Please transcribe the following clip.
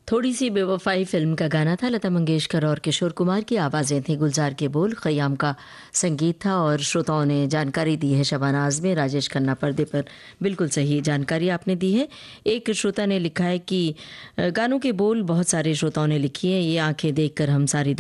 थोड़ी सी बेवफाई फिल्म का गाना था। लता मंगेशकर और किशोर कुमार की आवाज़ें थी, गुलजार के बोल, खयाम का संगीत था। और श्रोताओं ने जानकारी दी है शबाना आज़मी, राजेश खन्ना पर्दे पर। बिल्कुल सही जानकारी आपने दी है। एक श्रोता ने लिखा है कि गानों के बोल बहुत सारे श्रोताओं ने लिखी है। ये आंखें देखकर हम सारी